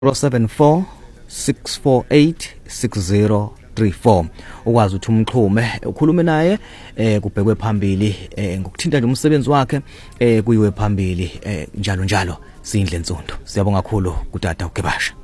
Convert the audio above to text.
074 648 6034 ukwazi ukuthi umxhume ukhulume naye kubhekwe phambili ngokuthinta nje umsebenzi wakhe kuyiwe phambili njalo njalo. Sindle Nsundu. Siyabonga kakhulu kutata uGebasha.